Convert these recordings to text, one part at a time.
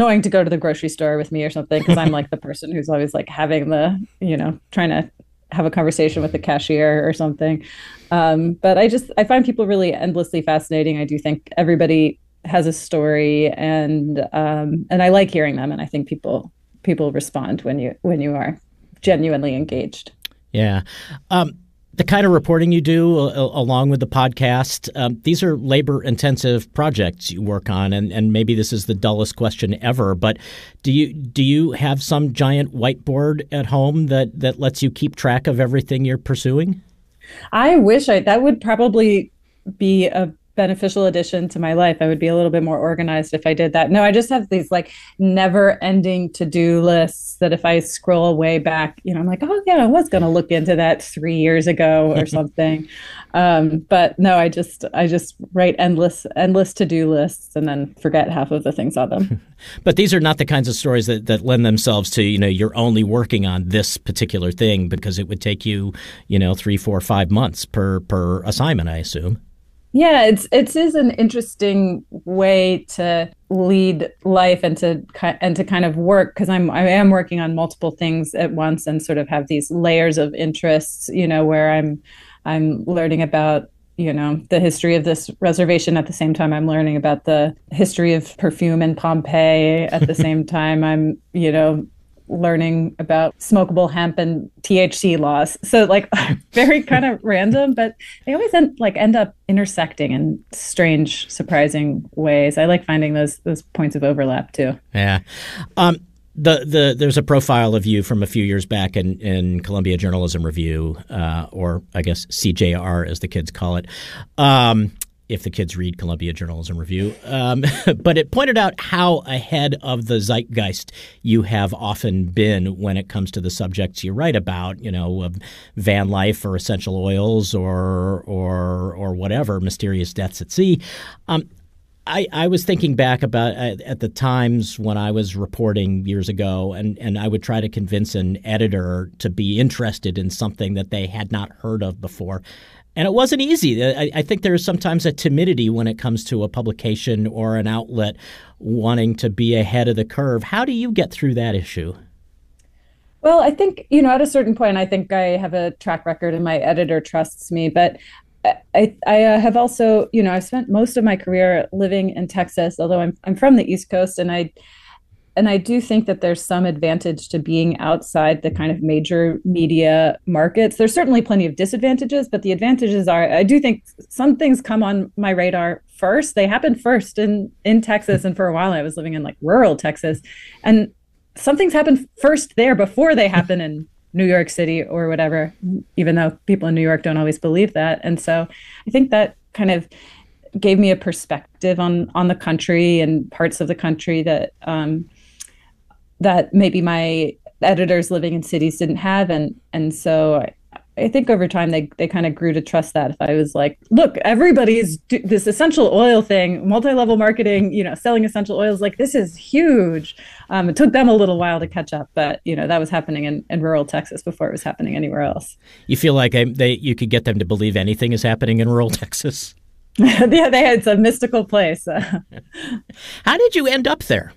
annoying to go to the grocery store with me or something because I'm like the person who's always like having trying to have a conversation with the cashier or something. But I find people really endlessly fascinating. I do think everybody has a story, and I like hearing them. And I think people respond when you are genuinely engaged. Yeah. The kind of reporting you do along with the podcast, these are labor-intensive projects you work on, and maybe this is the dullest question ever, but do you have some giant whiteboard at home that lets you keep track of everything you're pursuing? I wish that would probably be a beneficial addition to my life. I would be a little bit more organized if I did that. No, I just have these like never ending to-do lists that if I scroll way back, I'm like, oh yeah, I was going to look into that 3 years ago or something. But no, I just write endless to-do lists and then forget half of the things on them. But these are not the kinds of stories that lend themselves to, you're only working on this particular thing because it would take you, 3, 4, 5 months per assignment, I assume. Yeah, it is an interesting way to lead life and to kind of work because I am working on multiple things at once and sort of have these layers of interests, where I'm learning about the history of this reservation at the same time I'm learning about the history of perfume in Pompeii at the same time I'm learning about smokable hemp and THC laws. So like very kind of random, but they always end up intersecting in strange, surprising ways. I like finding those points of overlap too. Yeah. There's a profile of you from a few years back in Columbia Journalism Review, or I guess CJR as the kids call it. If the kids read Columbia Journalism Review. But it pointed out how ahead of the zeitgeist you have often been when it comes to the subjects you write about, van life or essential oils or whatever, mysterious deaths at sea. I was thinking back about at the times when I was reporting years ago, and I would try to convince an editor to be interested in something that they had not heard of before. And it wasn't easy. I think there is sometimes a timidity when it comes to a publication or an outlet wanting to be ahead of the curve. How do you get through that issue? Well, I think, at a certain point, I think I have a track record and my editor trusts me. But I have also, I've spent most of my career living in Texas, although I'm from the East Coast, and I do think that there's some advantage to being outside the kind of major media markets. There's certainly plenty of disadvantages, but the advantages are, I do think some things come on my radar first. They happen first in Texas. And for a while I was living in like rural Texas. And some things happen first there before they happen in New York City or whatever, even though people in New York don't always believe that. And so I think that kind of gave me a perspective on the country and parts of the country that maybe my editors living in cities didn't have. And so I think over time they kind of grew to trust that. If I was like, look, everybody's this essential oil thing, multi-level marketing, selling essential oils, like this is huge. It took them a little while to catch up, but that was happening in rural Texas before it was happening anywhere else. You feel like you could get them to believe anything is happening in rural Texas? Yeah, it's a mystical place. How did you end up there?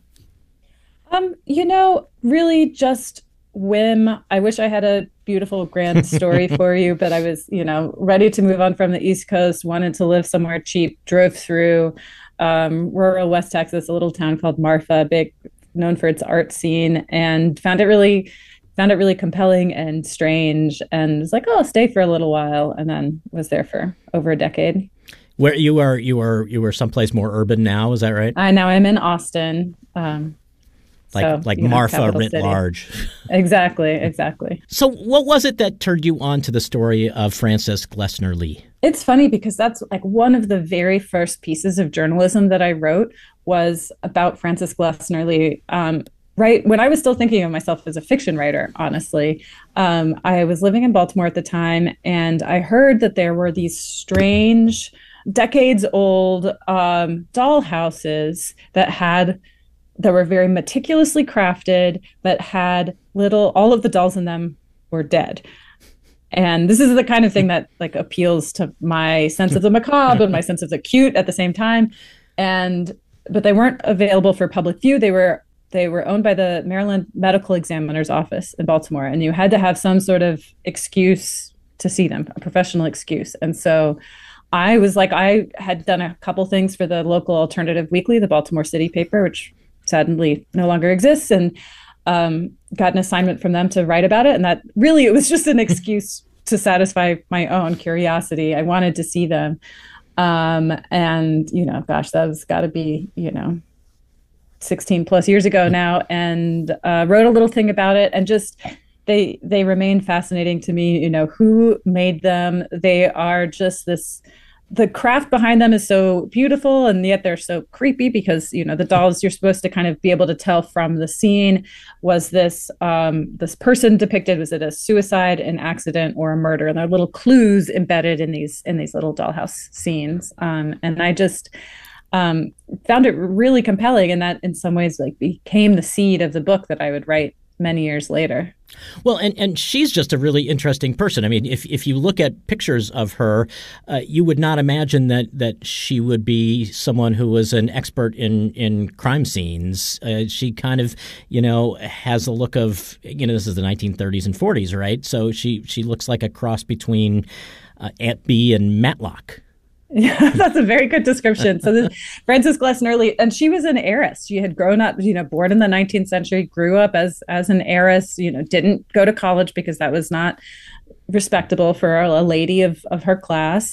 Really just whim. I wish I had a beautiful grand story for you, but I was, ready to move on from the East Coast, wanted to live somewhere cheap, drove through rural West Texas, a little town called Marfa, known for its art scene, and found it really compelling and strange, and was like, oh, I'll stay for a little while, and then was there for over a decade. Where you were someplace more urban now, is that right? Now I'm in Austin. Like Marfa writ large. Exactly. So what was it that turned you on to the story of Frances Glessner Lee? It's funny because that's like one of the very first pieces of journalism that I wrote was about Frances Glessner Lee. Right when I was still thinking of myself as a fiction writer, honestly, I was living in Baltimore at the time, and I heard that there were these strange, decades-old doll houses that were very meticulously crafted, but had all of the dolls in them were dead. And this is the kind of thing that like appeals to my sense of the macabre and my sense of the cute at the same time. But they weren't available for public view. They were they were owned by the Maryland Medical Examiner's Office in Baltimore, and you had to have some sort of excuse to see them, a professional excuse. And so I was like, I had done a couple things for the local alternative weekly, the Baltimore City paper, which sadly no longer exists, and got an assignment from them to write about it. And that really, it was just an excuse to satisfy my own curiosity. I wanted to see them. And, gosh, that was got to be, 16 plus years ago now, and wrote a little thing about it. And just they remain fascinating to me. Who made them? They are just the craft behind them is so beautiful, and yet they're so creepy because the dolls, you're supposed to kind of be able to tell from the scene, was this person depicted, was it a suicide, an accident, or a murder? And there are little clues embedded in these little dollhouse scenes, and I just found it really compelling, and that in some ways like became the seed of the book that I would write many years later. Well, and she's just a really interesting person. I mean, if you look at pictures of her, you would not imagine that she would be someone who was an expert in crime scenes. She kind of, has a look of, this is the 1930s and 40s, right? So she looks like a cross between Aunt Bee and Matlock. Yeah, that's a very good description. So Frances Glessner Lee, and she was an heiress. She had grown up, born in the 19th century, grew up as an heiress, didn't go to college because that was not respectable for a lady of her class.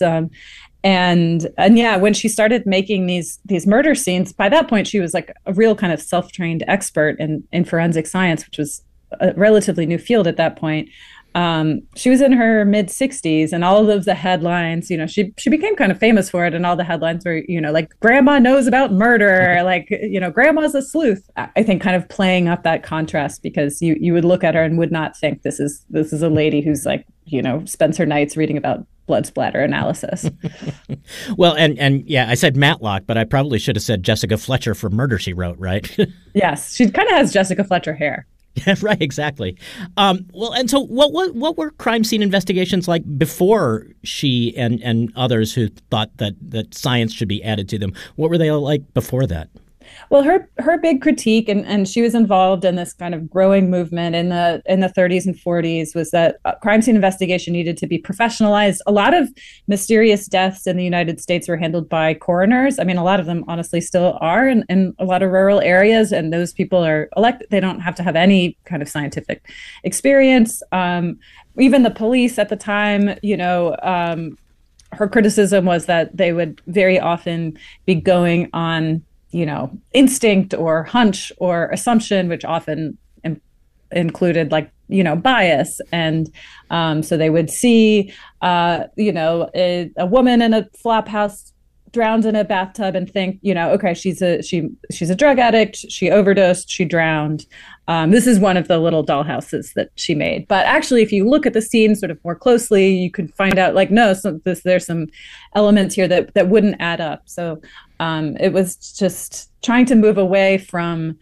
And yeah, when she started making these murder scenes, by that point, she was like a real kind of self-trained expert in forensic science, which was a relatively new field at that point. She was in her mid 60s, and all of the headlines, she became kind of famous for it. And all the headlines were, like, grandma knows about murder, like, grandma's a sleuth. I think kind of playing up that contrast, because you would look at her and would not think this is a lady who's like, spends her nights reading about blood splatter analysis. Well, and yeah, I said Matlock, but I probably should have said Jessica Fletcher for Murder, She Wrote, right? Yes, she kind of has Jessica Fletcher hair. Yeah, right, exactly. Well, and so what were crime scene investigations like before she and others who thought that science should be added to them? What were they like before that? Well, her big critique, and she was involved in this kind of growing movement in the 30s and 40s, was that crime scene investigation needed to be professionalized. A lot of mysterious deaths in the United States were handled by coroners. I mean, a lot of them honestly still are in a lot of rural areas, and those people are elected. They don't have to have any kind of scientific experience. Even the police at the time, her criticism was that they would very often be going on instinct or hunch or assumption, which often included bias. And so they would see, a woman in a flop house drowned in a bathtub and think, okay, she's a drug addict. She overdosed. She drowned. This is one of the little dollhouses that she made. But actually, if you look at the scene sort of more closely, you can find out there's some elements here that wouldn't add up. So it was just trying to move away from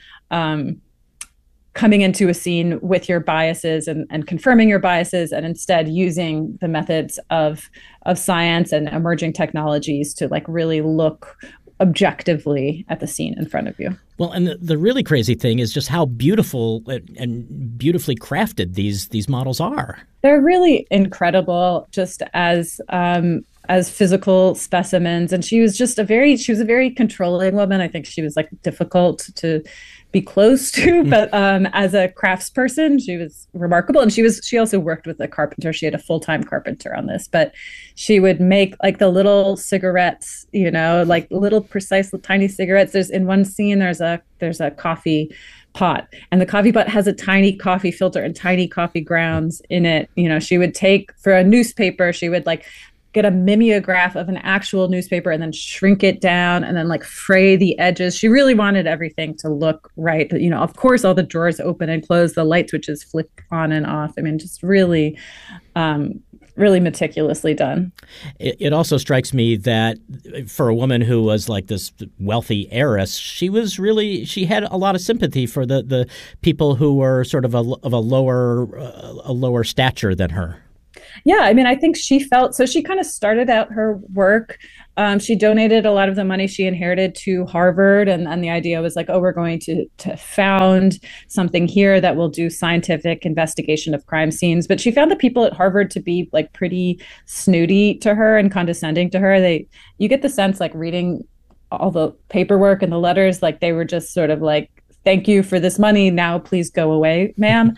coming into a scene with your biases and confirming your biases, and instead using the methods of science and emerging technologies to really look objectively at the scene in front of you. Well, and the really crazy thing is just how beautiful and beautifully crafted these models are. They're really incredible, just as physical specimens. And she was a very controlling woman. I think she was difficult to be close to, but as a craftsperson, she was remarkable. And she also worked with a carpenter. She had a full-time carpenter on this, but she would make the little cigarettes, little precise tiny cigarettes. In one scene, there's a coffee pot, and the coffee pot has a tiny coffee filter and tiny coffee grounds in it. She would take, for a newspaper, she would get a mimeograph of an actual newspaper and then shrink it down and then fray the edges. She really wanted everything to look right. Of course, all the drawers open and close, the light switches flick on and off. I mean, just really, really meticulously done. It also strikes me that for a woman who was this wealthy heiress, she had a lot of sympathy for the people who were sort of a lower stature than her. Yeah, I mean, I think she felt so. She kind of started out her work. She donated a lot of the money she inherited to Harvard, and the idea was like, oh, we're going to found something here that will do scientific investigation of crime scenes. But she found the people at Harvard to be like pretty snooty to her and condescending to her. You get the sense, like reading all the paperwork and the letters, like they were just sort of like, thank you for this money. Now please go away, ma'am.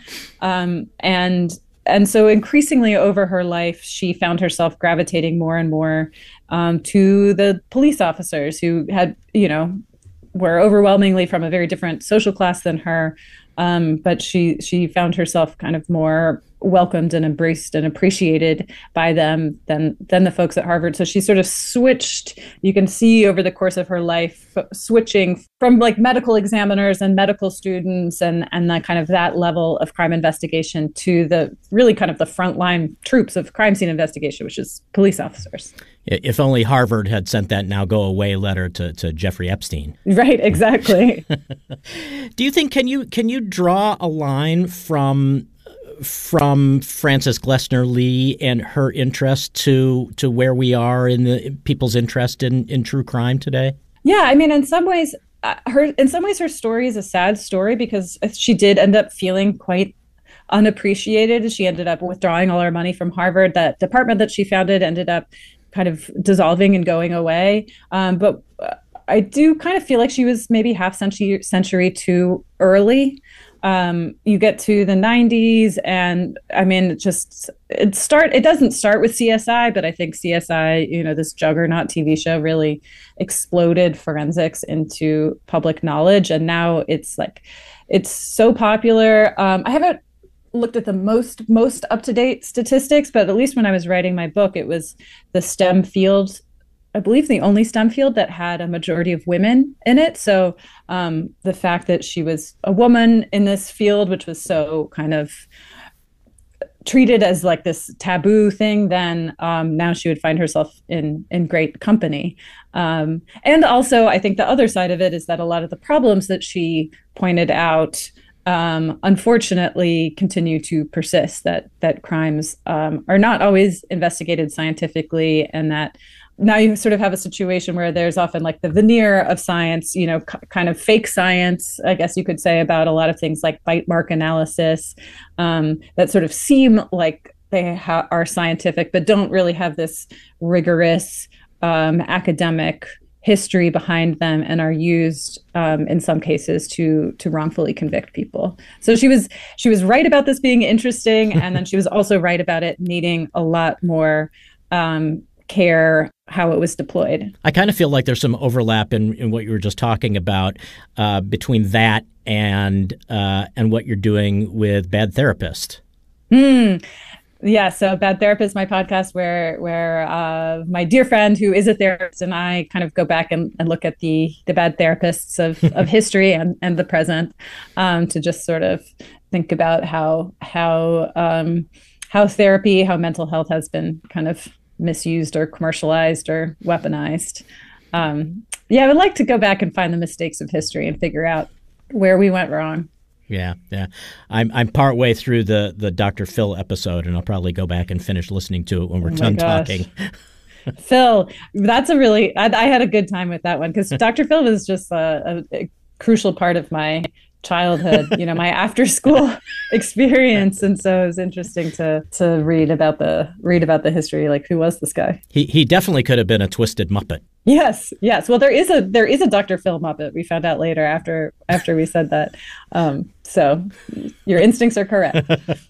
And so increasingly over her life, she found herself gravitating more and more to the police officers who had, were overwhelmingly from a very different social class than her. But she found herself kind of more welcomed and embraced and appreciated by them than the folks at Harvard. So she sort of switched. You can see over the course of her life switching from like medical examiners and medical students and that kind of that level of crime investigation to the really kind of the frontline troops of crime scene investigation, which is police officers. If only Harvard had sent that now go away letter to Jeffrey Epstein. Right, exactly. Do you think can you draw a line from Frances Glessner Lee and her interest to where we are in the people's interest in true crime today? Yeah, I mean, in some ways her story is a sad story because she did end up feeling quite unappreciated. She ended up withdrawing all her money from Harvard. That department that she founded ended up kind of dissolving and going away. But I do kind of feel like she was maybe half century too early. You get to the 90s and I mean, it doesn't start with CSI, but I think CSI, this juggernaut TV show really exploded forensics into public knowledge. And now it's so popular. I haven't looked at the most up-to-date statistics, but at least when I was writing my book, it was the STEM field, I believe the only STEM field that had a majority of women in it. So the fact that she was a woman in this field, which was so kind of treated as like this taboo thing, then now she would find herself in great company. And also, I think the other side of it is that a lot of the problems that she pointed out unfortunately continue to persist, that crimes are not always investigated scientifically, and that now you sort of have a situation where there's often like the veneer of science, kind of fake science, I guess you could say, about a lot of things like bite mark analysis that sort of seem like they are scientific, but don't really have this rigorous academic history behind them and are used in some cases to wrongfully convict people. So she was right about this being interesting, and then she was also right about it needing a lot more care how it was deployed. I kind of feel like there's some overlap in what you were just talking about between that and what you're doing with Bad Therapist. Yeah, so Bad Therapist, my podcast where my dear friend who is a therapist and I kind of go back and look at the bad therapists of history and the present to just sort of think about how therapy, how mental health has been kind of misused or commercialized or weaponized. I would like to go back and find the mistakes of history and figure out where we went wrong. Yeah. I'm partway through the Dr. Phil episode, and I'll probably go back and finish listening to it when we're done talking. Phil, that's I had a good time with that one because Dr. Phil was just a crucial part of my childhood, my after school experience. And so it was interesting to read about the history. Like, who was this guy? He definitely could have been a twisted Muppet. Yes. Well, there is a Dr. Phil Muppet. We found out later after we said that. So your instincts are correct.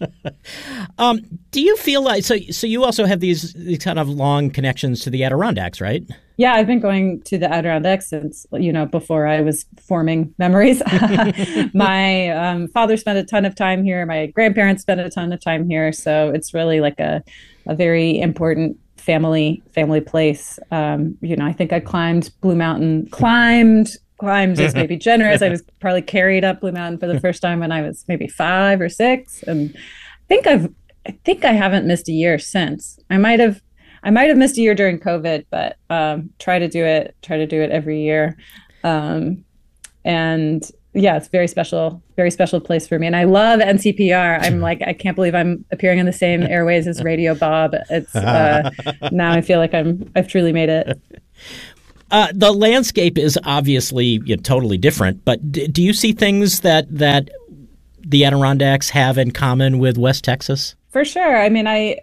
Do you feel like so you also have these kind of long connections to the Adirondacks, right? Yeah, I've been going to the Adirondacks since, before I was forming memories. My father spent a ton of time here. My grandparents spent a ton of time here. So it's really like a very important family place. I think I climbed Blue Mountain. Climbed is maybe generous. I was probably carried up Blue Mountain for the first time when I was maybe 5 or 6. And I think I haven't missed a year since. I might have missed a year during COVID, but try to do it every year. And it's very special place for me. And I love NCPR. I'm like, I can't believe I'm appearing on the same airways as Radio Bob. It's now I feel like I've truly made it. The landscape is obviously totally different, but do you see things that the Adirondacks have in common with West Texas? For sure. I mean, I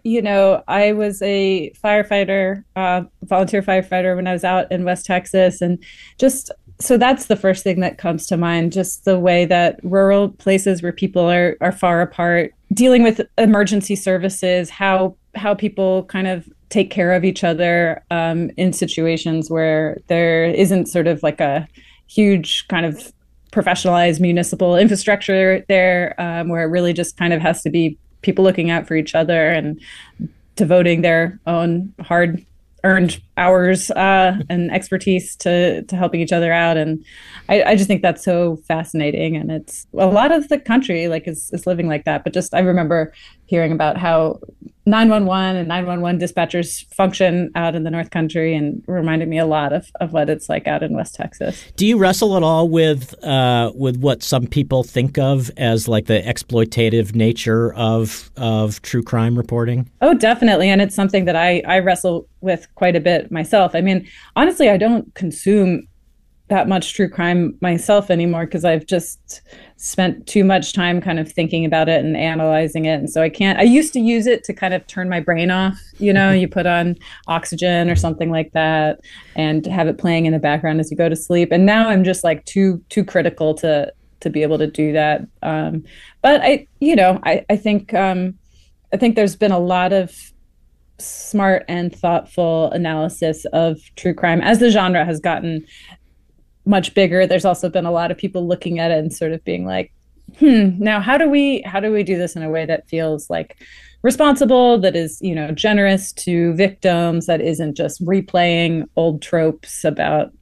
was a firefighter, volunteer firefighter when I was out in West Texas, and so that's the first thing that comes to mind, just the way that rural places where people are far apart, dealing with emergency services, how people kind of take care of each other in situations where there isn't sort of like a huge kind of professionalized municipal infrastructure there, where it really just kind of has to be people looking out for each other and devoting their own hard-earned hours and expertise to helping each other out. And I just think that's so fascinating. And it's a lot of the country is living like that. But just I remember hearing about how 911 and 911 dispatchers function out in the North Country, and reminded me a lot of what it's like out in West Texas. Do you wrestle at all with what some people think of as like the exploitative nature of true crime reporting? Oh, definitely. And it's something that I wrestle with quite a bit myself. I mean, honestly, I don't consume that much true crime myself anymore because I've just spent too much time kind of thinking about it and analyzing it. And so I used to use it to kind of turn my brain off. You put on Oxygen or something like that and have it playing in the background as you go to sleep. And now I'm just like too critical to be able to do that. But I think there's been a lot of smart and thoughtful analysis of true crime as the genre has gotten much bigger. There's also been a lot of people looking at it and sort of being like, now how do we do this in a way that feels like responsible, that is, generous to victims, that isn't just replaying old tropes about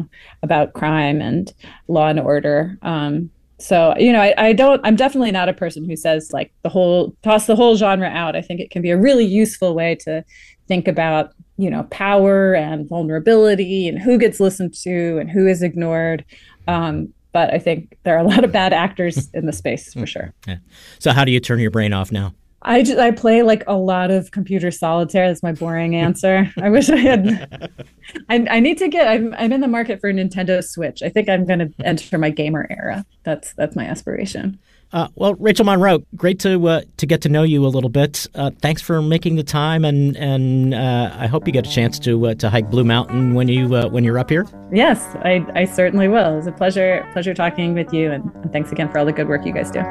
crime and law and order. So, I'm definitely not a person who says like toss the whole genre out. I think it can be a really useful way to think about power and vulnerability and who gets listened to and who is ignored. But I think there are a lot of bad actors in the space for sure. Yeah. So how do you turn your brain off now? I play like a lot of computer solitaire. That's my boring answer. I wish I had. I need to get. I'm in the market for a Nintendo Switch. I think I'm going to enter my gamer era. That's my aspiration. Well, Rachel Monroe, great to get to know you a little bit. Thanks for making the time, and I hope you get a chance to hike Blue Mountain when you're up here. Yes, I certainly will. It was a pleasure talking with you, and thanks again for all the good work you guys do.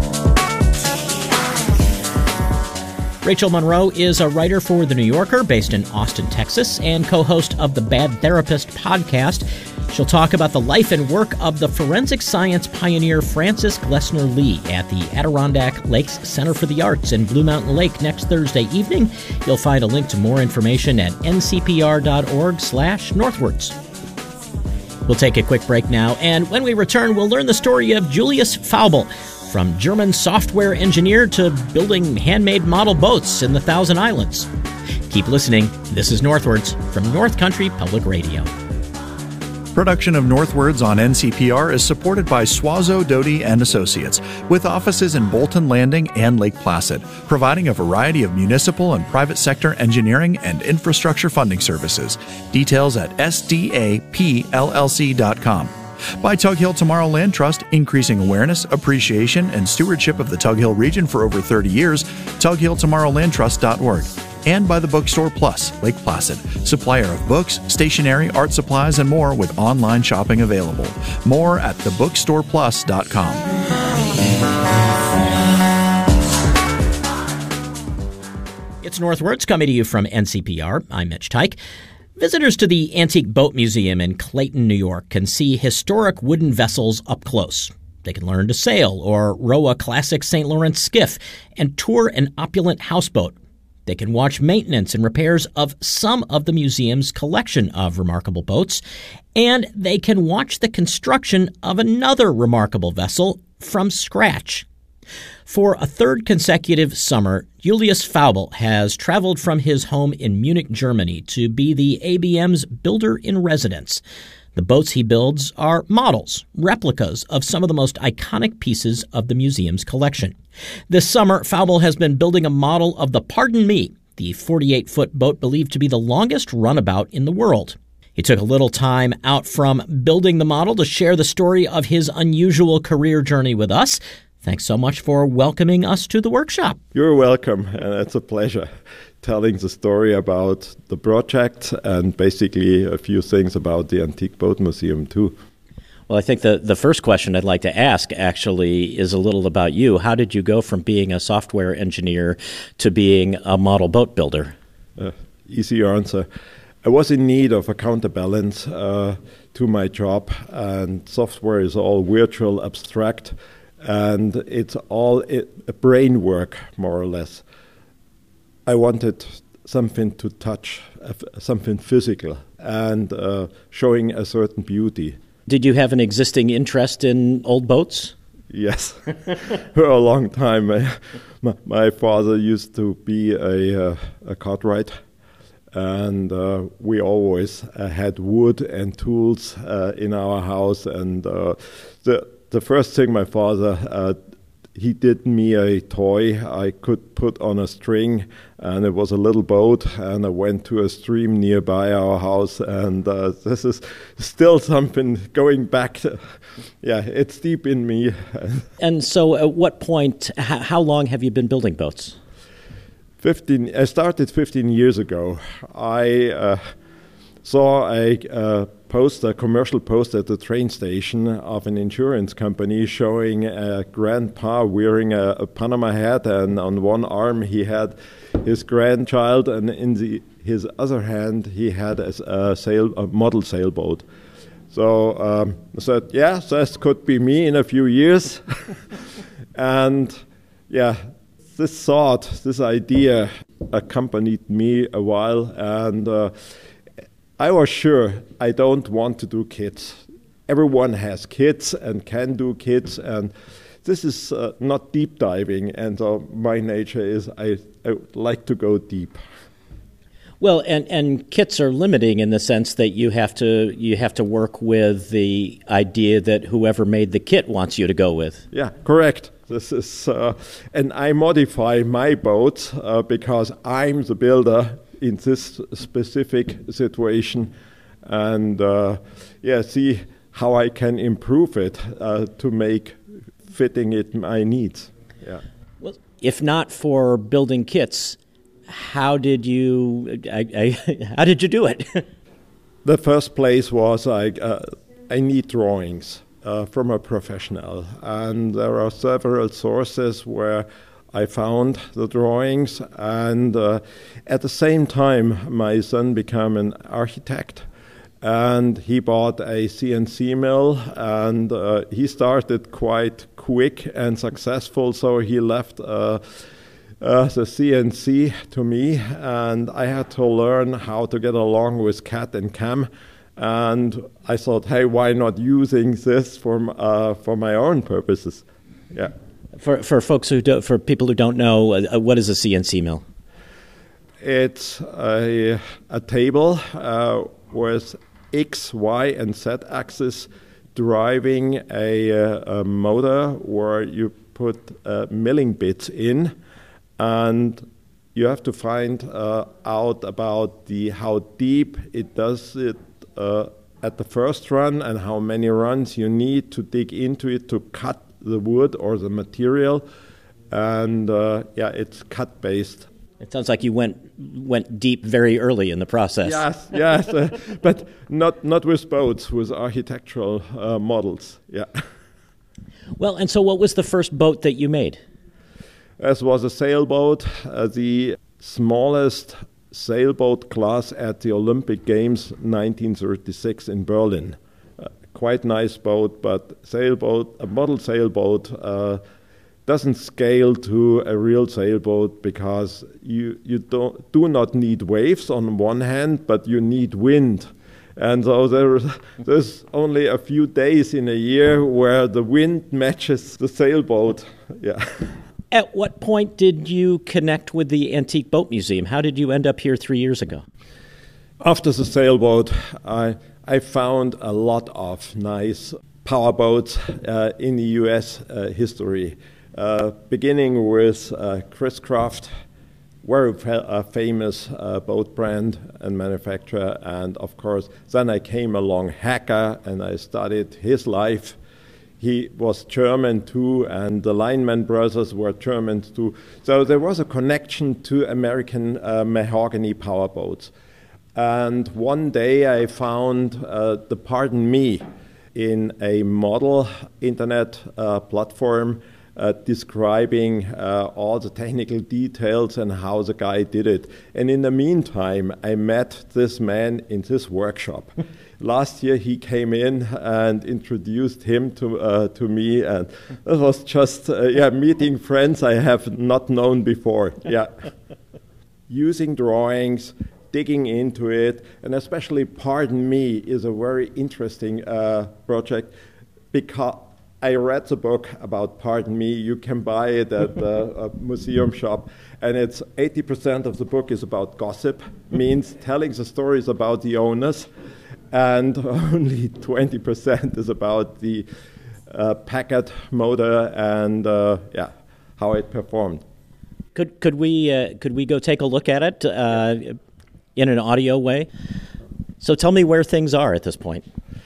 Rachel Monroe is a writer for The New Yorker based in Austin, Texas, and co-host of the Bad Therapist podcast. She'll talk about the life and work of the forensic science pioneer Francis Glessner Lee at the Adirondack Lakes Center for the Arts in Blue Mountain Lake next Thursday evening. You'll find a link to more information at ncpr.org/northwards. We'll take a quick break now, and when we return, we'll learn the story of Julius Faubel, from German software engineer to building handmade model boats in the Thousand Islands. Keep listening. This is Northwards from North Country Public Radio. Production of Northwards on NCPR is supported by Suazo, Doty & Associates, with offices in Bolton Landing and Lake Placid, providing a variety of municipal and private sector engineering and infrastructure funding services. Details at sdapllc.com. By Tug Hill Tomorrowland Trust, increasing awareness, appreciation, and stewardship of the Tug Hill region for over 30 years, tughilltomorrowlandtrust.org. And by the Bookstore Plus, Lake Placid, supplier of books, stationery, art supplies, and more with online shopping available. More at thebookstoreplus.com. It's Northwards coming to you from NCPR. I'm Mitch Teich. Visitors to the Antique Boat Museum in Clayton, New York can see historic wooden vessels up close. They can learn to sail or row a classic St. Lawrence skiff and tour an opulent houseboat. They can watch maintenance and repairs of some of the museum's collection of remarkable boats, and they can watch the construction of another remarkable vessel from scratch. For a third consecutive summer, Julius Faubel has traveled from his home in Munich, Germany, to be the ABM's builder in residence. The boats he builds are models, replicas of some of the most iconic pieces of the museum's collection. This summer, Faubel has been building a model of the Pardon Me, the 48-foot boat believed to be the longest runabout in the world. He took a little time out from building the model to share the story of his unusual career journey with us. Thanks so much for welcoming us to the workshop. You're welcome, and it's a pleasure telling the story about the project and basically a few things about the Antique Boat Museum too. Well, I think the first question I'd like to ask actually is a little about you. How did you go from being a software engineer to being a model boat builder? Easy answer. I was in need of a counterbalance to my job, and software is all virtual, abstract, and it's all brain work, more or less. I wanted something to touch, something physical, and showing a certain beauty. Did you have an existing interest in old boats? Yes. For a long time. My father used to be a cartwright, and we always had wood and tools in our house. And the first thing my father he did me a toy I could put on a string, and it was a little boat, and I went to a stream nearby our house, and this is still something going back to, it's deep in me. And so at what point, how long have you been building boats? I started 15 years ago. I saw a commercial poster at the train station of an insurance company showing a grandpa wearing a Panama hat, and on one arm he had his grandchild, and in his other hand he had a model sailboat. So I said, this could be me in a few years. And this thought, this idea accompanied me a while, and I was sure I don't want to do kids. Everyone has kids and can do kids, and this is not deep diving, and so my nature is I like to go deep. Well, and kits are limiting in the sense that you have to work with the idea that whoever made the kit wants you to go with. Yeah, correct. This is, and I modify my boats because I'm the builder in this specific situation, and see how I can improve it to make fitting it my needs. Yeah. Well, if not for building kits, how did you do it? The first place was I need drawings from a professional, and there are several sources where I found the drawings, and at the same time my son became an architect, and he bought a CNC mill, and he started quite quick and successful, so he left the CNC to me, and I had to learn how to get along with CAD and CAM, and I thought, hey, why not using this for my own purposes? Yeah. For people who don't know, what is a CNC mill? It's a table with X, Y, and Z axis driving a motor where you put milling bits in, and you have to find out about how deep it does it at the first run, and how many runs you need to dig into it to cut the wood or the material, and it's cut based. It sounds like you went deep very early in the process. Yes, but not with boats, with architectural models. Yeah. Well, and so what was the first boat that you made? This was a sailboat, the smallest sailboat class at the Olympic Games 1936 in Berlin. Quite nice boat, but a model sailboat doesn't scale to a real sailboat because you do not need waves on one hand, but you need wind. And so there's only a few days in a year where the wind matches the sailboat. Yeah. At what point did you connect with the Antique Boat Museum? How did you end up here 3 years ago? After the sailboat, I I found a lot of nice powerboats in the U.S. History, beginning with Chris Craft, very famous boat brand and manufacturer, and of course, then I came along Hacker, and I studied his life. He was German too, and the Lineman brothers were Germans too. So there was a connection to American mahogany powerboats. And one day I found the Pardon Me in a model internet platform describing all the technical details and how the guy did it. And in the meantime, I met this man in this workshop. Last year he came in and introduced him to me, and it was just meeting friends I have not known before. Yeah, using drawings, digging into it, and especially Pardon Me is a very interesting project because I read the book about Pardon Me. You can buy it at a museum shop, and it's 80% of the book is about gossip, means telling the stories about the owners, and only 20% is about the Packard motor and how it performed. Could we go take a look at it in an audio way? So tell me where things are at this point.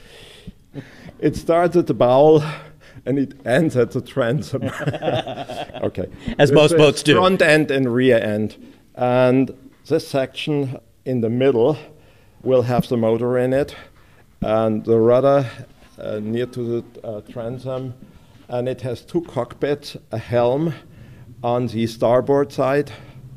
It starts at the bow, and it ends at the transom. Okay. As most boats do. Front end and rear end. And this section in the middle will have the motor in it, and the rudder near to the transom. And it has two cockpits, a helm on the starboard side,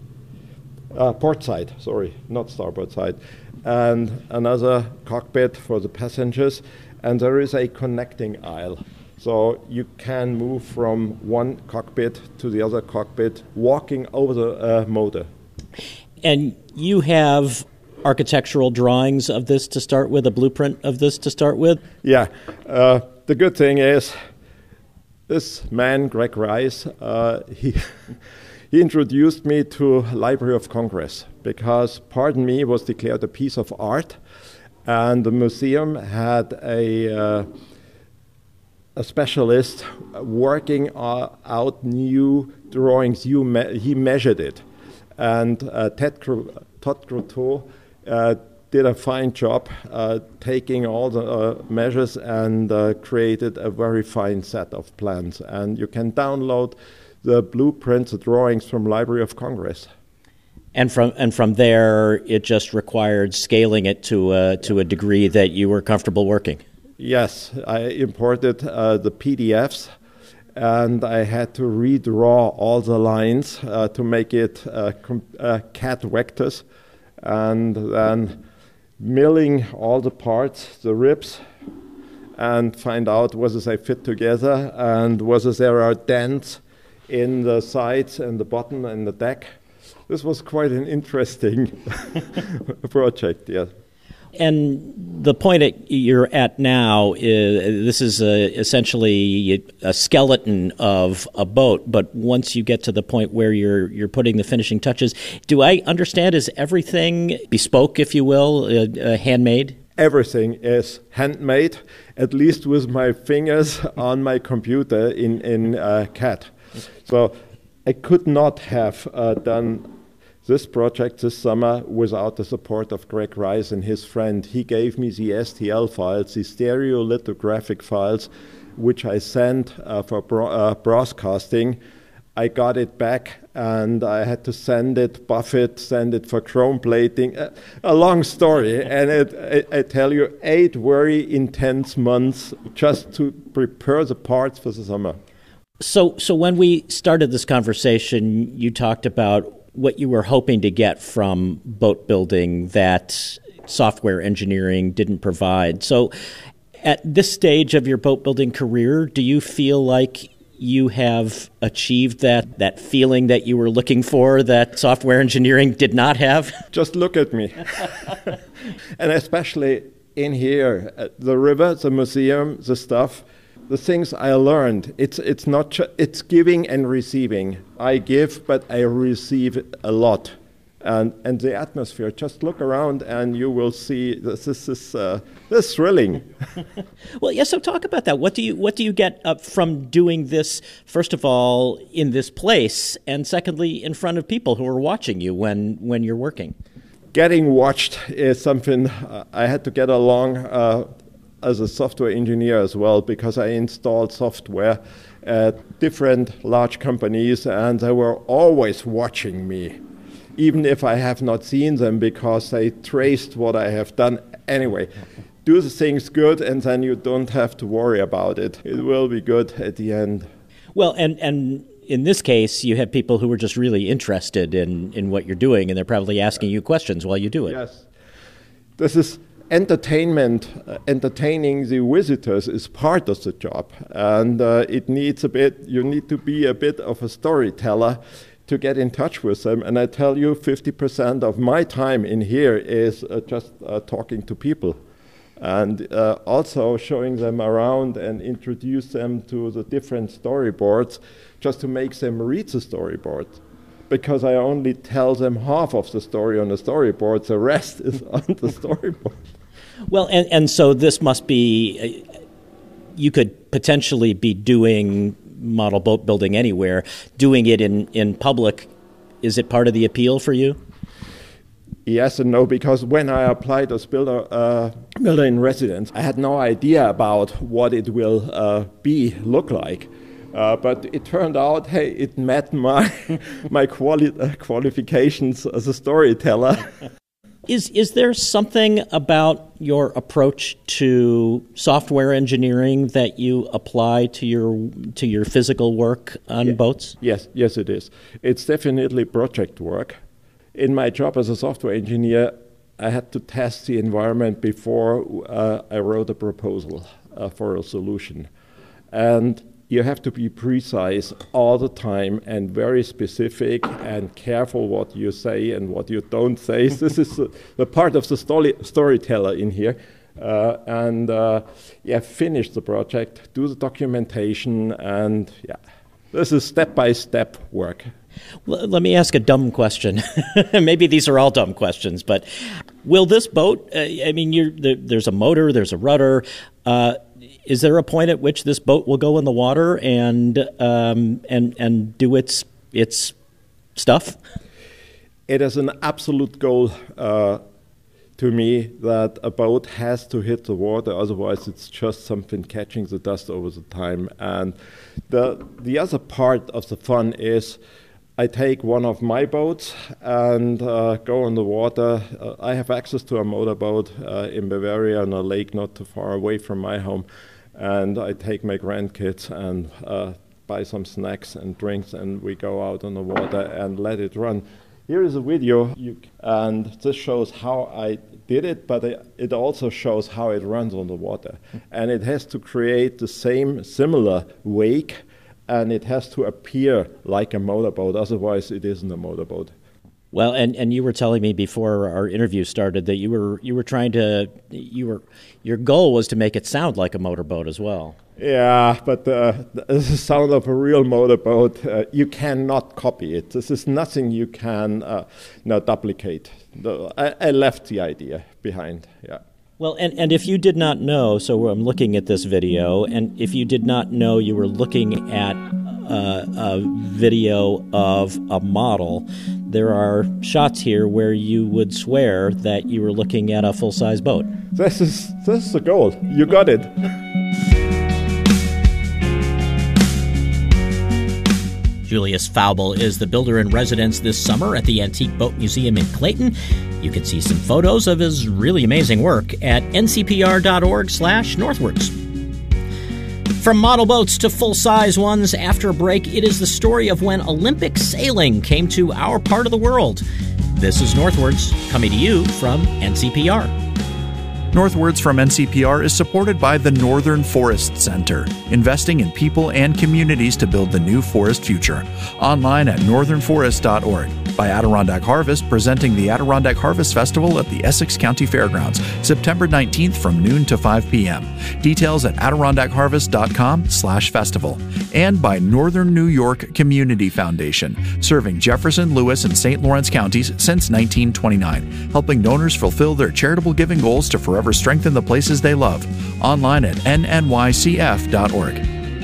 port side, sorry, not starboard side, and another cockpit for the passengers. And there is a connecting aisle. So you can move from one cockpit to the other cockpit, walking over the motor. And you have architectural drawings of this to start with, a blueprint of this to start with? Yeah. The good thing is, this man, Greg Rice, he introduced me to Library of Congress because Pardon Me was declared a piece of art, and the museum had a specialist working out new drawings. He measured it, and Todd Croteau did a fine job taking all the measures and created a very fine set of plans. And you can download the blueprints, the drawings from Library of Congress. And from there, it just required scaling it to a degree that you were comfortable working. Yes, I imported the PDFs, and I had to redraw all the lines to make it CAD vectors, and then milling all the parts, the ribs, and find out whether they fit together and whether there are dents in the sides and the bottom and the deck. This was quite an interesting project, yes. And the point you're at now is this is essentially a skeleton of a boat, but once you get to the point where you're putting the finishing touches, do I understand, is everything bespoke, if you will, handmade? Everything is handmade, at least with my fingers on my computer in CAD. So I could not have done this project this summer without the support of Greg Rice and his friend. He gave me the STL files, the stereolithographic files, which I sent for broadcasting. I got it back, and I had to send it, buff it, send it for chrome plating. A long story, and I tell you, 8 very intense months just to prepare the parts for the summer. So when we started this conversation, you talked about what you were hoping to get from boat building that software engineering didn't provide. So at this stage of your boat building career, do you feel like you have achieved that feeling that you were looking for that software engineering did not have? Just look at me. And especially in here, the river, the museum, the stuff, the things I learned, it's not it's giving and receiving. I give, but I receive a lot. and the atmosphere. Just look around and you will see this is thrilling. Well, yeah. So talk about that. What do you get from doing this? First of all, in this place, and secondly, in front of people who are watching you when you're working. Getting watched is something I had to get along as a software engineer as well, because I installed software at different large companies, and they were always watching me, even if I have not seen them, because they traced what I have done. Anyway, do the things good, and then you don't have to worry about it. It will be good at the end. Well, and in this case, you have people who are just really interested in what you're doing, and they're probably asking you questions while you do it. Yes. This is entertainment. Entertaining the visitors is part of the job, and it needs you need to be a bit of a storyteller to get in touch with them. And I tell you, 50% of my time in here is just talking to people, and also showing them around and introduce them to the different storyboards, just to make them read the storyboard. Because I only tell them half of the story on the storyboard, the rest is on the storyboard. Well, and so this must be, you could potentially be doing model boat building anywhere. Doing it in public, is it part of the appeal for you? Yes and no, because when I applied as builder in residence, I had no idea about what it will look like. But it turned out, hey, it met my qualifications as a storyteller. Is there something about your approach to software engineering that you apply to your physical work on boats? Yes, it is. It's definitely project work. In my job as a software engineer, I had to test the environment before I wrote a proposal for a solution. And you have to be precise all the time and very specific and careful what you say and what you don't say. This is the part of the storyteller in here. Finish the project, do the documentation, and this is step-by-step work. Let me ask a dumb question. Maybe these are all dumb questions, but will this boat, there's a motor, there's a rudder, is there a point at which this boat will go in the water and do its stuff? It is an absolute goal to me that a boat has to hit the water, otherwise it's just something catching the dust over the time. And the other part of the fun is I take one of my boats and go on the water. I have access to a motorboat in Bavaria on a lake not too far away from my home. And I take my grandkids and buy some snacks and drinks, and we go out on the water and let it run. Here is a video, and this shows how I did it, but it also shows how it runs on the water. And it has to create the similar wake, and it has to appear like a motorboat, otherwise it isn't a motorboat. Well, and you were telling me before our interview started that you were trying to your goal was to make it sound like a motorboat as well. Yeah, but the sound of a real motorboat, you cannot copy it. This is nothing you can duplicate. I left the idea behind. Yeah. Well, and if you did not know, so I'm looking at this video, and if you did not know you were looking at a video of a model, there are shots here where you would swear that you were looking at a full-size boat. This is the goal. You got it. Julius Faubel is the builder in residence this summer at the Antique Boat Museum in Clayton. You can see some photos of his really amazing work at ncpr.org/northwards. From model boats to full-size ones, after a break, it is the story of when Olympic sailing came to our part of the world. This is Northwards, coming to you from NCPR. Northwords from NCPR is supported by the Northern Forest Center, investing in people and communities to build the new forest future. Online at northernforest.org. By Adirondack Harvest, presenting the Adirondack Harvest Festival at the Essex County Fairgrounds, September 19th from noon to 5 p.m. Details at adirondackharvest.com/festival. And by Northern New York Community Foundation, serving Jefferson, Lewis, and St. Lawrence counties since 1929, helping donors fulfill their charitable giving goals to forever strengthen the places they love. Online at nnycf.org.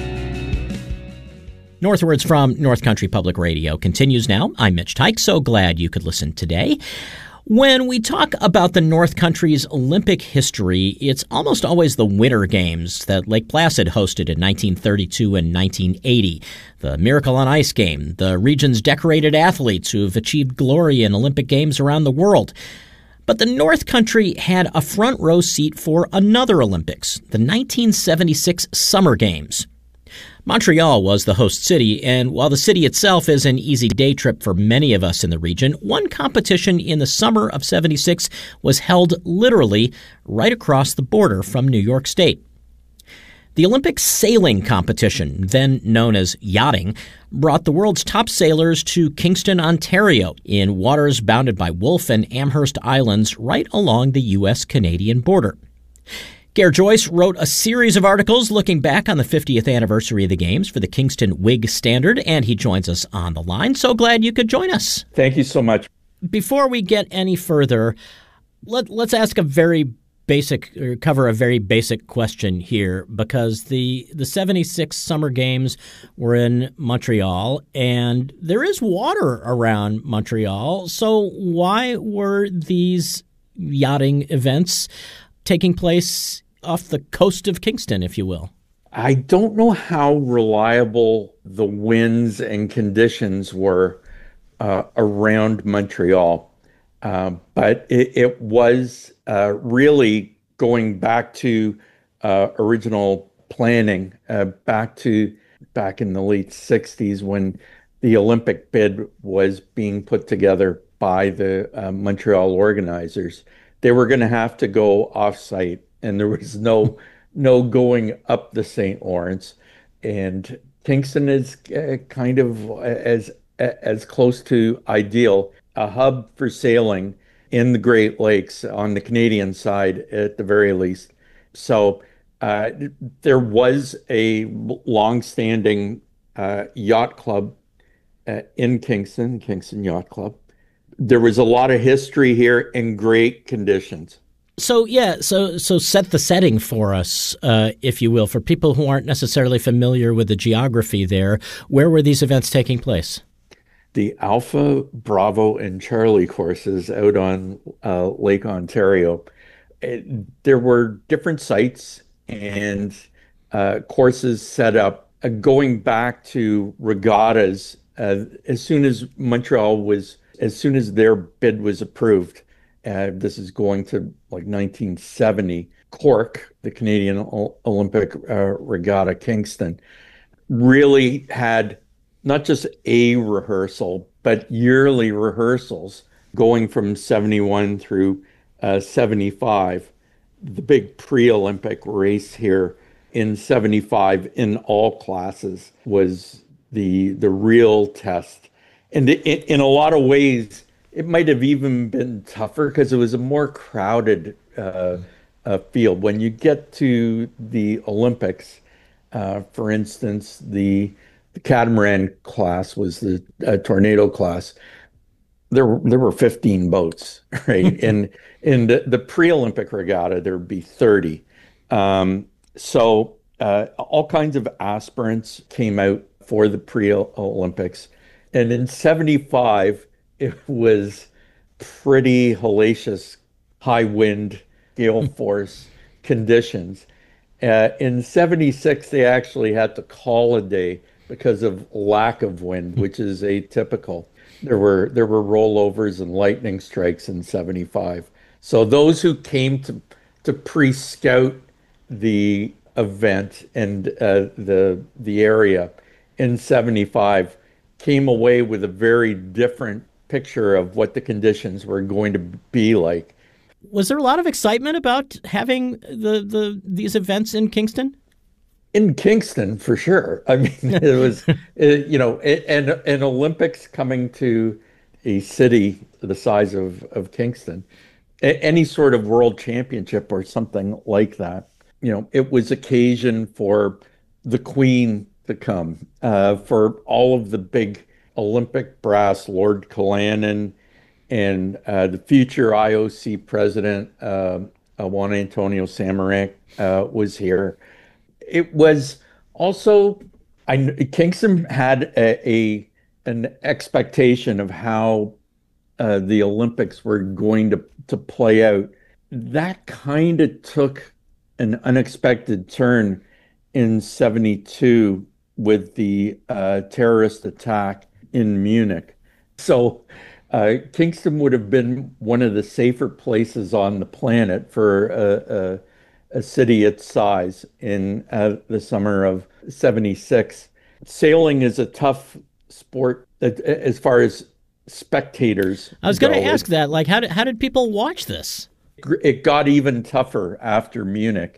Northwards from North Country Public Radio continues now. I'm Mitch Tyke. So glad you could listen today. When we talk about the North Country's Olympic history, it's almost always the Winter Games that Lake Placid hosted in 1932 and 1980. The Miracle on Ice game, the region's decorated athletes who have achieved glory in Olympic Games around the world. But the North Country had a front row seat for another Olympics, the 1976 Summer Games. Montreal was the host city, and while the city itself is an easy day trip for many of us in the region, one competition in the summer of '76 was held literally right across the border from New York State. The Olympic sailing competition, then known as yachting, brought the world's top sailors to Kingston, Ontario, in waters bounded by Wolfe and Amherst Islands right along the U.S.-Canadian border. Gare Joyce wrote a series of articles looking back on the 50th anniversary of the Games for the Kingston Whig Standard, and he joins us on the line. So glad you could join us. Thank you so much. Before we get any further, let's ask a very basic, or cover a very basic question here, because the 76 Summer Games were in Montreal, and there is water around Montreal. So why were these yachting events taking place off the coast of Kingston, if you will? I don't know how reliable the winds and conditions were around Montreal, but it was really going back to original planning, back in the late 60s when the Olympic bid was being put together by the Montreal organizers. They were going to have to go off-site, and there was no going up the St. Lawrence. And Kingston is kind of as close to ideal, a hub for sailing in the Great Lakes on the Canadian side at the very least. So there was a long-standing yacht club in Kingston Yacht Club. There was a lot of history here in great conditions. So set the setting for us, if you will, for people who aren't necessarily familiar with the geography there. Where were these events taking place? The Alpha, Bravo, and Charlie courses out on Lake Ontario. There were different sites and courses set up going back to regattas as soon as their bid was approved. This is going to like 1970. Cork, the Canadian Olympic Regatta Kingston, really had not just a rehearsal, but yearly rehearsals going from 71 through 75. The big pre-Olympic race here in 75 in all classes was the real test. And in a lot of ways, it might have even been tougher because it was a more crowded field. When you get to the Olympics, for instance, the catamaran class was the tornado class. There were 15 boats, right? And in the pre-Olympic regatta, there would be 30. So all kinds of aspirants came out for the pre-Olympics. And in 75, it was pretty hellacious, high wind, gale force conditions. In 76, they actually had to call a day because of lack of wind, which is atypical. There were rollovers and lightning strikes in 75. So those who came to pre-scout the event and the area in 75 came away with a very different picture of what the conditions were going to be like. Was there a lot of excitement about having these events in Kingston? In Kingston, for sure. I mean, it was, an Olympics coming to a city the size of Kingston, any sort of world championship or something like that. It was occasion for the Queen to come, for all of the big Olympic brass, Lord Callanan, and the future IOC president, Juan Antonio Samaranch, was here. It was also, Kingston had an expectation of how the Olympics were going to play out. That kind of took an unexpected turn in 72 with the terrorist attack in Munich. So Kingston would have been one of the safer places on the planet for a city its size in the summer of 76. Sailing is a tough sport as far as spectators I was going to ask that, like, how did people watch this? It got even tougher after Munich,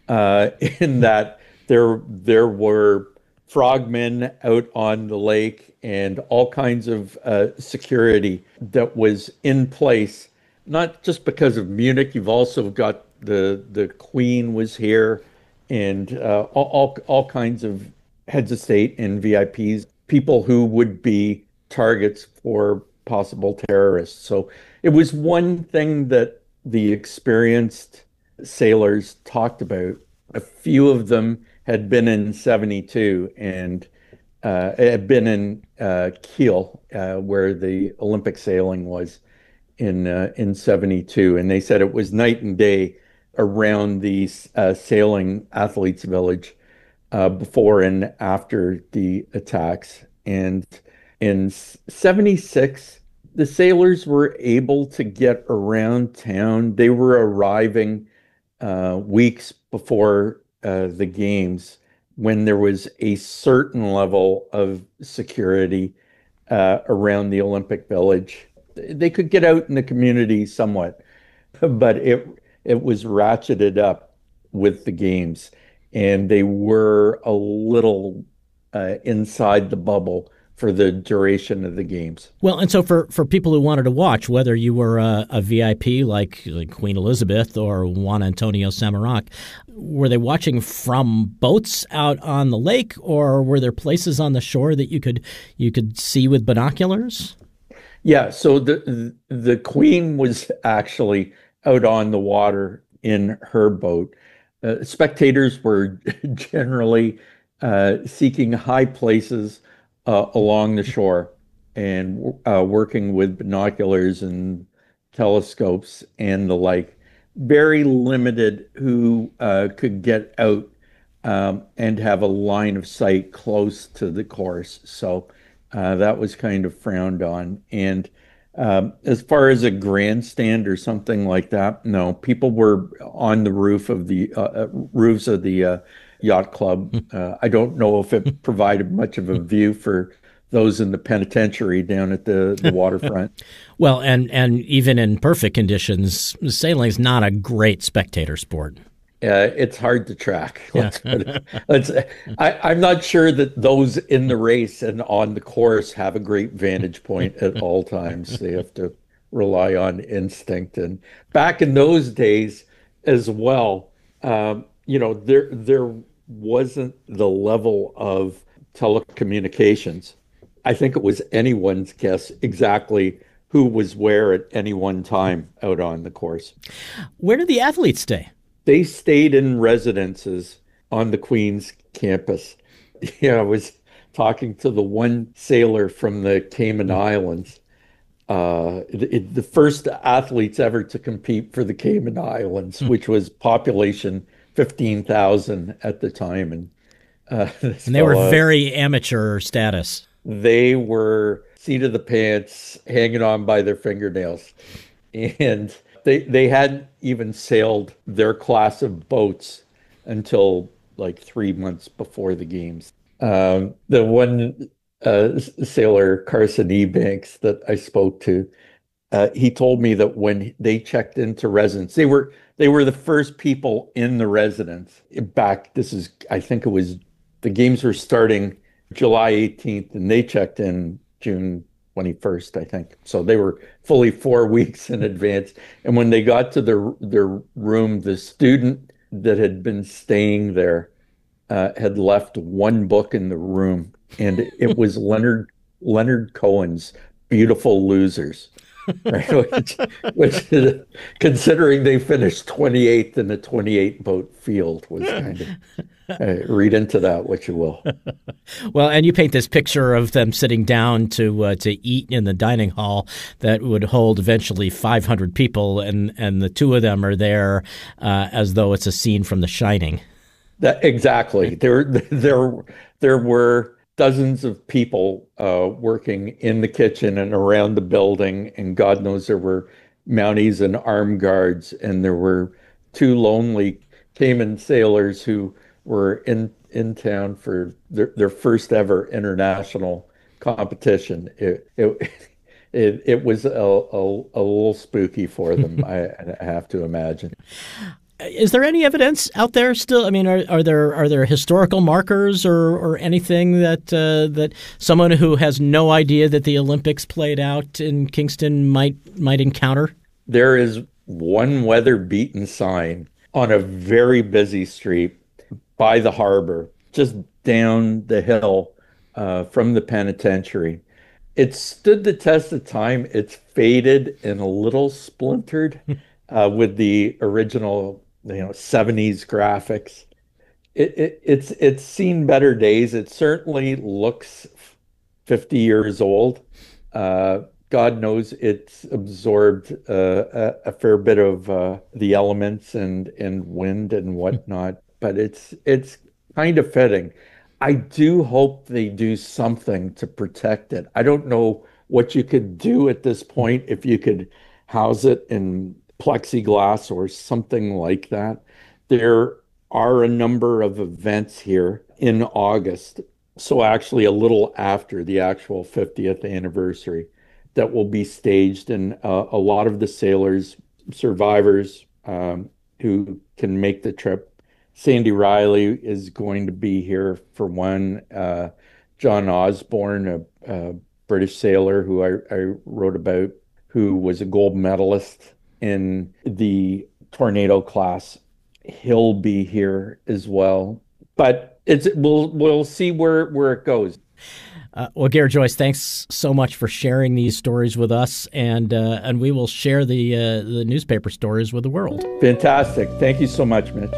in that there were frogmen out on the lake and all kinds of security that was in place, not just because of Munich. You've also got the Queen was here, and all kinds of heads of state and VIPs, people who would be targets for possible terrorists. So it was one thing that the experienced sailors talked about. A few of them had been in 72 and had been in Kiel, where the Olympic sailing was in 72. And they said it was night and day around the sailing athletes village before and after the attacks. And in 76, the sailors were able to get around town. They were arriving weeks before the games, when there was a certain level of security around the Olympic Village. They could get out in the community somewhat, but it was ratcheted up with the games, and they were a little inside the bubble for the duration of the games. Well, and so for people who wanted to watch, whether you were a VIP like Queen Elizabeth or Juan Antonio Samaranch, were they watching from boats out on the lake, or were there places on the shore that you could see with binoculars? Yeah, so the Queen was actually out on the water in her boat. Spectators were generally seeking high places along the shore and working with binoculars and telescopes and the like. Very limited who could get out and have a line of sight close to the course. So that was kind of frowned on. And as far as a grandstand or something like that, no, people were on the roofs of the yacht club. I don't know if it provided much of a view for those in the penitentiary down at the waterfront. Well, and even in perfect conditions, sailing is not a great spectator sport. It's hard to track. Yeah. I'm not sure that those in the race and on the course have a great vantage point at all times. They have to rely on instinct. And back in those days as well, there wasn't the level of telecommunications. I think it was anyone's guess exactly who was where at any one time out on the course. Where did the athletes stay? They stayed in residences on the Queen's campus. I was talking to the one sailor from the Cayman Islands, the first athletes ever to compete for the Cayman Islands, which was population 15,000 at the time. And they were very amateur status. They were seat of the pants, hanging on by their fingernails. And they hadn't even sailed their class of boats until like 3 months before the games. The one sailor, Carson Ebanks, that I spoke to, he told me that when they checked into residence, they were the first people in the residence back. I think it was, the games were starting July 18th and they checked in June 21st, I think. So they were fully 4 weeks in advance. And when they got to their room, the student that had been staying there had left one book in the room, and it was Leonard Cohen's Beautiful Losers. Right? which considering they finished 28th in the 28-vote field, was kind of read into that what you will. Well, and you paint this picture of them sitting down to eat in the dining hall that would hold eventually 500 people, and the two of them are there as though it's a scene from The Shining. Exactly. There were dozens of people working in the kitchen and around the building, and God knows there were Mounties and armed guards, and there were two lonely Cayman sailors who were in town for their first ever international competition. It was a little spooky for them, I have to imagine. Is there any evidence out there still? I mean, are there historical markers or anything that someone who has no idea that the Olympics played out in Kingston might encounter? There is one weather-beaten sign on a very busy street by the harbor, just down the hill from the penitentiary. It stood the test of time. It's faded and a little splintered with the original 70s graphics. It's seen better days. It certainly looks 50 years old. God knows it's absorbed a fair bit of the elements and wind and whatnot, but it's kind of fitting. I do hope they do something to protect it. I don't know what you could do at this point, if you could house it in plexiglass or something like that. There are a number of events here in August, so actually a little after the actual 50th anniversary, that will be staged, and a lot of the sailors, survivors who can make the trip. Sandy Riley is going to be here for one. John Osborne, a British sailor who I wrote about, who was a gold medalist in the Tornado class, he'll be here as well. But we'll see where it goes. Well, Gare Joyce, thanks so much for sharing these stories with us, and we will share the newspaper stories with the world. Fantastic. Thank you so much, Mitch.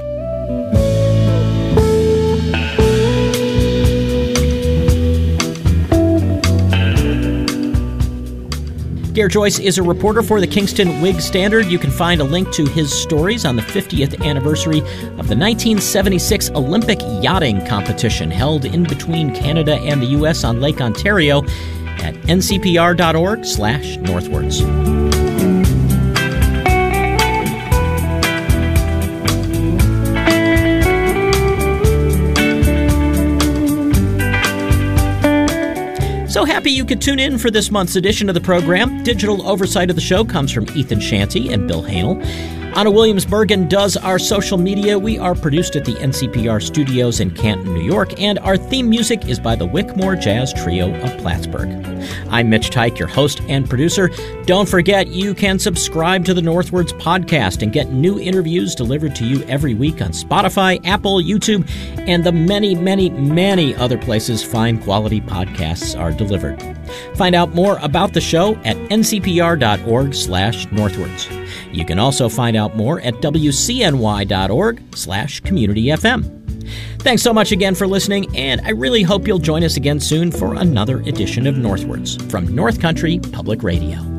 Gare Joyce is a reporter for the Kingston Whig Standard. You can find a link to his stories on the 50th anniversary of the 1976 Olympic yachting competition held in between Canada and the U.S. on Lake Ontario at ncpr.org/northwards. So happy you could tune in for this month's edition of the program. Digital oversight of the show comes from Ethan Shanty and Bill Hanel. Anna Williams-Bergen does our social media. We are produced at the NCPR studios in Canton, New York, and our theme music is by the Wickmore Jazz Trio of Plattsburgh. I'm Mitch Teich, your host and producer. Don't forget, you can subscribe to the Northwards podcast and get new interviews delivered to you every week on Spotify, Apple, YouTube, and the many, many, many other places fine quality podcasts are delivered. Find out more about the show at ncpr.org/northwards. You can also find out more at wcny.org/communityfm. Thanks so much again for listening, and I really hope you'll join us again soon for another edition of Northwards from North Country Public Radio.